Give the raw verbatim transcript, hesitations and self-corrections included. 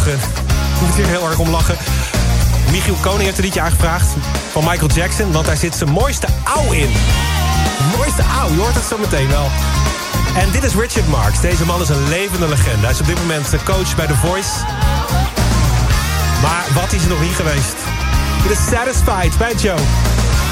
lachen. Ik moet hier heel erg om lachen. Michiel Koning heeft een liedje aangevraagd van Michael Jackson, want daar zit zijn mooiste auw in. Mooiste auw, je hoort het zo meteen wel. En dit is Richard Marx. Deze man is een levende legende. Hij is op dit moment coach bij The Voice. Maar wat is er nog niet geweest? Dit is Satisfied bij Joe.